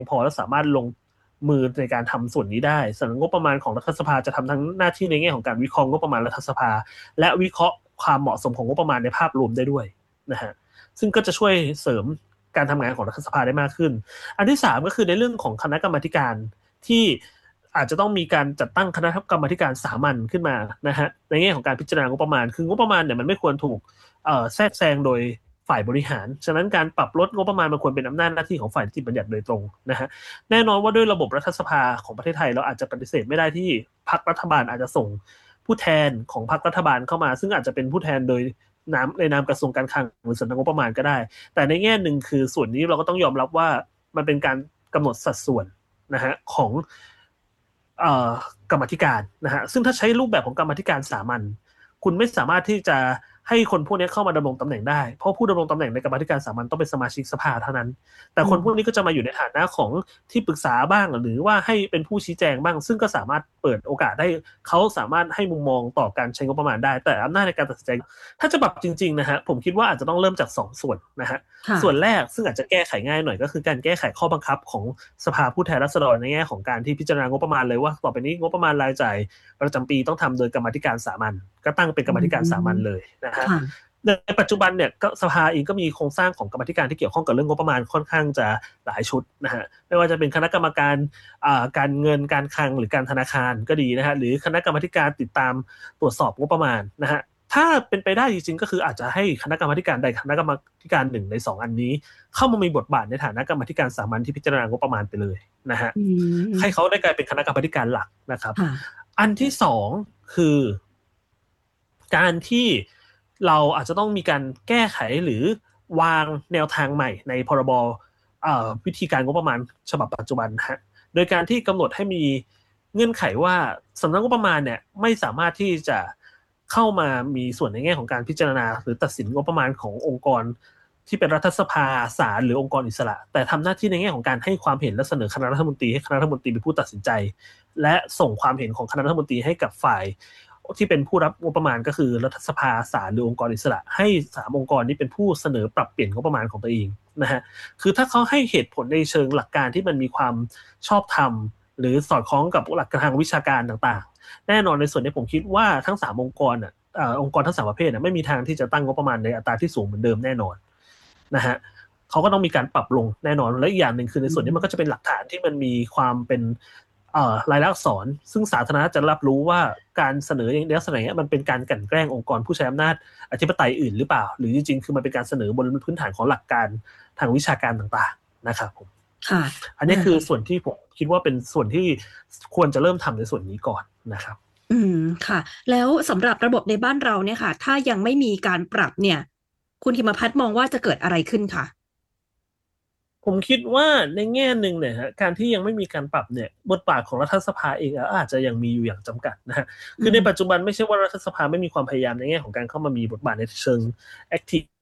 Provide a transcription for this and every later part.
พอและสามารถลงมือในการทำส่วนนี้ได้สำนักงบประมาณของรัฐสภาจะทำทั้งหน้าที่ในแง่ของการวิเคราะห์งบประมาณรัฐสภาและวิเคราะห์ความเหมาะสมของงบประมาณในภาพรวมได้ด้วยนะฮะซึ่งก็จะช่วยเสริมการทำงานของรัฐสภาได้มากขึ้นอันที่3ก็คือในเรื่องของคณะกรรมาการที่อาจจะต้องมีการจัดตั้งคณะกรรมาการสามัญขึ้นมานะฮะในแง่ของการพิจารณางบประมาณคืองบประมาณเนี่ยมันไม่ควรถูกแทรกแซงโดยฝ่ายบริหารฉะนั้นการปรับลดงบประมาณมันควรเป็นอำนาจหน้าที่ของฝ่ายนิติบัญญัติโดยตรงนะฮะแน่นอนว่าด้วยระบบรัฐสภาของประเทศไทยเราอาจจะปฏิเสธไม่ได้ที่พรรครัฐบาลอาจจะส่งผู้แทนของพรรครัฐบาลเข้ามาซึ่งอาจจะเป็นผู้แทนโดยในนามกระทรวงการคลังหรือสำนักงบประมาณก็ได้แต่ในแง่หนึ่งคือส่วนนี้เราก็ต้องยอมรับว่ามันเป็นการกำหนดสัดส่วนนะฮะของกรรมธิการนะฮะซึ่งถ้าใช้รูปแบบของกรรมธิการสามัญคุณไม่สามารถที่จะให้คนพวกนี้เข้ามาดำรงตำแหน่งได้เพราะผู้ดำรงตำแหน่งในกรรมธิการสามัญต้องเป็นสมาชิกสภาเท่านั้นแต่คนพวกนี้ก็จะมาอยู่ในฐานะของที่ปรึกษาบ้างหรือว่าให้เป็นผู้ชี้แจงบ้างซึ่งก็สามารถเปิดโอกาสได้เขาสามารถให้มุมมองต่อการใช้งบประมาณได้แต่อำนาจในการตัดสินใจถ้าจะปรับจริงๆนะฮะผมคิดว่าอาจจะต้องเริ่มจาก2 ส่วนนะฮะส่วนแรกซึ่งอาจจะแก้ไขง่ายหน่อยก็คือการแก้ไขข้อบังคับของสภาผู้แทนราษฎรในแง่ของการที่พิจารณางบประมาณเลยว่าต่อไปนี้งบประมาณรายจ่ายประจำปีต้องทำโดยกรรมาธิการสามัญก็ตั้งเป็นกรรมาธิการสามัญเลยนะฮะในปัจจุบันเนี่ยก็สภาเองก็มีโครงสร้างของกรรมาธิการที่เกี่ยวข้องกับเรื่องงบประมาณค่อนข้างจะหลายชุดนะฮะไม่ว่าจะเป็นคณะกรรมการการเงินการคลังหรือการธนาคารก็ดีนะฮะหรือคณะกรรมาการติดตามตรวจสอบงบประมาณนะฮะถ้าเป็นไปได้จริงๆก็คืออาจจะให้คณะกรรมาการใดคณะกรรมาการหนึ่งใน2อันนี้เข้ามามีบทบาทในฐานะกรรมาการสามัญที่พิจารณางบประมาณไปเลยนะฮะให้เขาได้กลายเป็นคณะกรรมาการหลักนะครับอันที่2คือการที่เราอาจจะต้องมีการแก้ไขหรือวางแนวทางใหม่ในพรบวิธีการงบประมาณฉบับปัจจุบันฮะโดยการที่กำหนดให้มีเงื่อนไขว่าสำนักงบประมาณเนี่ยไม่สามารถที่จะเข้ามามีส่วนในแง่ของการพิจารณาหรือตัดสินงบประมาณขององค์กรที่เป็นรัฐสภาศาลหรือองค์กรอิสระแต่ทำหน้าที่ในแง่ของการให้ความเห็นและเสนอคณะรัฐมนตรีให้คณะรัฐมนตรีเป็นผู้ตัดสินใจและส่งความเห็นของคณะรัฐมนตรีให้กับฝ่ายที่เป็นผู้รับงบประมาณก็คือรัฐสภาศาลหรือองค์กรอิสระให้3องค์กรนี้เป็นผู้เสนอปรับเปลี่ยนงบประมาณของตัวเองนะฮะคือถ้าเขาให้เหตุผลในเชิงหลักการที่มันมีความชอบธรรมหรือสอดคล้องกับหลักการทางวิชาการต่างๆแน่นอนในส่วนนี้ผมคิดว่าทั้ง3องค์กรองค์กรทั้ง3ประเภทไม่มีทางที่จะตั้งงบประมาณในอัตราที่สูงเหมือนเดิมแน่นอนนะฮะเขาก็ต้องมีการปรับลงแน่นอนและอีกอย่างหนึ่งคือในส่วนนี้มันก็จะเป็นหลักฐานที่มันมีความเป็นลายลักษณ์อักษรซึ่งสาธารณะจะรับรู้ว่าการเสนออย่างลักษณะนี้มันเป็นการกลั่นแกล้งองค์กรผู้ใช้อำนาจอธิปไตยอื่นหรือเปล่าหรือจริงๆคือมันเป็นการเสนอบนพื้นฐานของหลักการทางวิชาการต่างๆนะครับผมอันนี้คือส่วนที่ผมคิดว่าเป็นส่วนที่ควรจะเริ่มทำในส่วนนี้ก่อนนะครับค่ะแล้วสำหรับระบบในบ้านเราเนี่ยค่ะถ้ายังไม่มีการปรับเนี่ยคุณธิมพัฒน์มองว่าจะเกิดอะไรขึ้นค่ะผมคิดว่าในแง่หนึ่งเนี่ยฮะการที่ยังไม่มีการปรับเนี่ยบทบาทของรัฐสภาเองอาจจะยังมีอยู่อย่างจำกัดนะฮะคือในปัจจุบันไม่ใช่ว่ารัฐสภาไม่มีความพยายามในแง่ของการเข้ามามีบทบาทในเชิงแอคทีฟ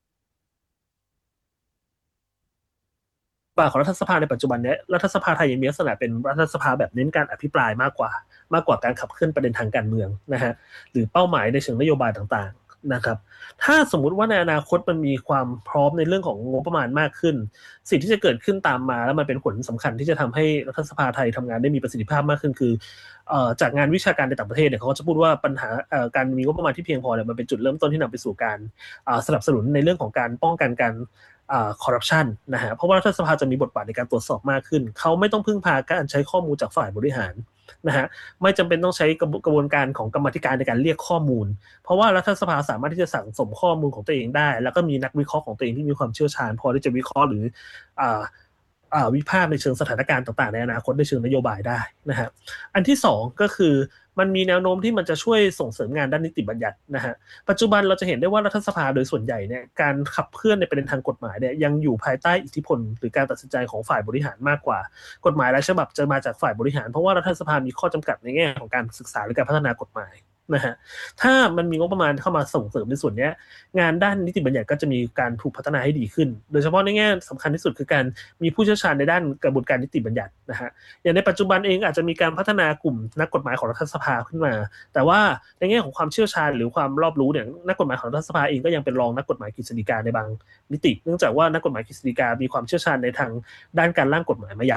บาทของรัฐสภาในปัจจุบันนี้รัฐสภาไทยยังมีลักษณะเป็นรัฐสภาแบบเน้นการอภิปรายมากกว่าการขับเคลื่อนประเด็นทางการเมืองนะฮะหรือเป้าหมายในเชิงนโยบายต่างๆนะครับถ้าสมมุติว่าในอนาคตมันมีความพร้อมในเรื่องของงบประมาณมากขึ้นสิ่งที่จะเกิดขึ้นตามมาแล้วมันเป็นผลสำคัญที่จะทำให้รัฐสภาไทยทำงานได้มีประสิทธิภาพมากขึ้นคือจากงานวิชาการในต่างประเทศเนี่ยเขาก็จะพูดว่าปัญหาการมีงบประมาณที่เพียงพอเนี่ยมันเป็นจุดเริ่มต้นที่นำไปสู่การสนับสนุนในเรื่องของการป้องกันการคอร์รัปชันนะฮะเพราะว่ารัฐสภาจะมีบทบาทในการตรวจสอบมากขึ้นเขาไม่ต้องพึ่งพาการใช้ข้อมูลจากฝ่ายบริหารนะฮะไม่จำเป็นต้องใช้กระบวนการของกรรมาธิการในการเรียกข้อมูลเพราะว่ารัฐสภาสามารถที่จะสั่งสมข้อมูลของตัวเองได้แล้วก็มีนักวิเคราะห์ของตัวเองที่มีความเชี่ยวชาญพอที่จะวิเคราะห์หรือวิพากษ์ในเชิงสถานการณ์ต่างๆในอนาคตในเชิงนโยบายได้นะฮะอันที่2ก็คือมันมีแนวโน้มที่มันจะช่วยส่งเสริมงานด้านนิติบัญญัตินะฮะปัจจุบันเราจะเห็นได้ว่ารัฐสภาโดยส่วนใหญ่เนี่ยการขับเคลื่อนในประเด็นทางกฎหมายเนี่ยยังอยู่ภายใต้อิทธิพลหรือการตัดสินใจของฝ่ายบริหารมากกว่ากฎหมายหลายฉบับจะมาจากฝ่ายบริหารเพราะว่ารัฐสภามีข้อจำกัดในแง่ของการศึกษาหรือการพัฒนากฎหมายนะฮะถ้ามันมีงบประมาณเข้ามาส่งเสริมในส่วนนี้งานด้านนิติบัญญัติก็จะมีการถูกพัฒนาให้ดีขึ้นโดยเฉพาะในแง่สำคัญที่สุดคือการมีผู้เชี่ยวชาญในด้านกระบวนการนิติบัญญัตินะฮะอย่างในปัจจุบันเองอาจจะมีการพัฒนากลุ่มนักกฎหมายของรัฐสภาขึ้นมาแต่ว่าในแง่ของความเชี่ยวชาญหรือความรอบรู้เนี่ยนักกฎหมายของรัฐสภาเองก็ยังเป็นรองนักกฎหมายกฤษฎีกาในบางมิติเนื่องจากว่านักกฎหมายกฤษฎีกามีความเชี่ยวชาญในทางด้านการร่างกฎหมายมายา